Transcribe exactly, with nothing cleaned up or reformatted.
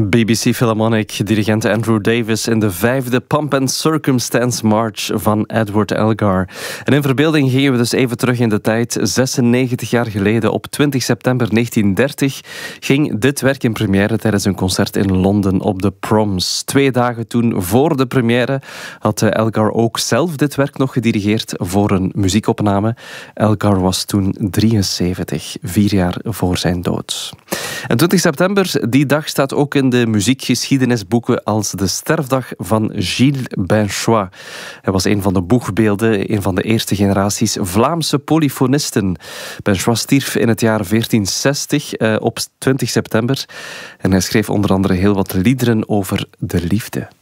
B B C Philharmonic, dirigent Andrew Davis in de vijfde Pomp and Circumstance March van Edward Elgar. En in verbeelding gingen we dus even terug in de tijd. zesennegentig jaar geleden, op twintig september negentien dertig, ging dit werk in première tijdens een concert in Londen op de Proms. Twee dagen toen voor de première had Elgar ook zelf dit werk nog gedirigeerd voor een muziekopname. Elgar was toen drieënzeventig, vier jaar voor zijn dood. En twintig september, die dag staat ook in de muziekgeschiedenisboeken als de sterfdag van Gilles Binchois. Hij was een van de boegbeelden, een van de eerste generaties Vlaamse polyfonisten. Binchois stierf in het jaar veertienzestig eh, op twintig september en hij schreef onder andere heel wat liederen over de liefde.